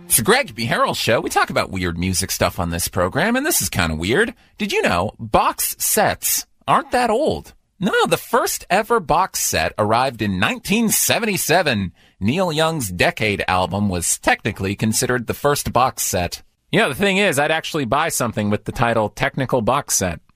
It's the Greg B. Harrell Show. We talk about weird music stuff on this program, and this is kind of weird. Did you know box sets aren't that old? No, the first ever box set arrived in 1977. Neil Young's Decade album was technically considered the first box set. Yeah, the thing is, I'd actually buy something with the title Technical Box Set.